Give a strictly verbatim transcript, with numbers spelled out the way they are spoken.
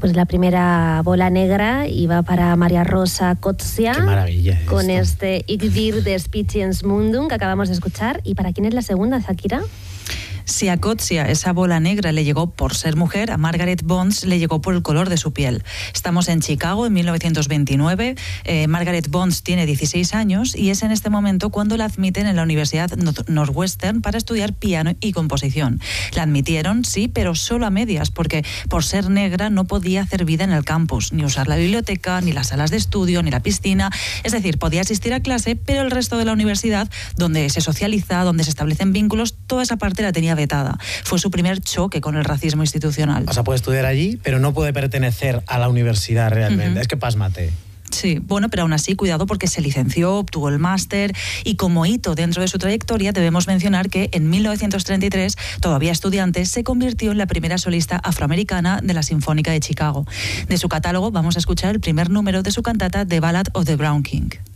Pues la primera bola negra iba para María Rosa Coetzee. Qué maravilla es con esto. este Ich dir des Spiciens Mundum que acabamos de escuchar. ¿Y para quién es la segunda, Shakira? Si a Coetzee esa bola negra le llegó por ser mujer, a Margaret Bonds le llegó por el color de su piel. Estamos en Chicago en mil novecientos veintinueve. Eh, Margaret Bonds tiene dieciséis años y es en este momento cuando la admiten en la Universidad Northwestern para estudiar piano y composición. La admitieron, sí, pero solo a medias, porque por ser negra no podía hacer vida en el campus, ni usar la biblioteca, ni las salas de estudio, ni la piscina. Es decir, podía asistir a clase, pero el resto de la universidad, donde se socializa, donde se establecen vínculos, toda esa parte la tenía vetada. Fue su primer choque con el racismo institucional. O sea, puede estudiar allí, pero no puede pertenecer a la universidad realmente. Uh-huh. Es que pásmate. Sí, bueno, pero aún así, cuidado porque se licenció, obtuvo el máster y como hito dentro de su trayectoria debemos mencionar que en mil novecientos treinta y tres, todavía estudiante, se convirtió en la primera solista afroamericana de la Sinfónica de Chicago. De su catálogo vamos a escuchar el primer número de su cantata The Ballad of the Brown King.